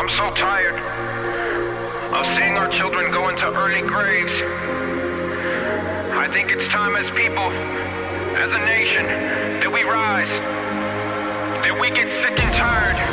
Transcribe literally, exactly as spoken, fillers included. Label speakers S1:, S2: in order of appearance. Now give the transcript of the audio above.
S1: I'm so tired of seeing our children go into early graves. I think it's time as people, as a nation, that we rise, that we get sick and tired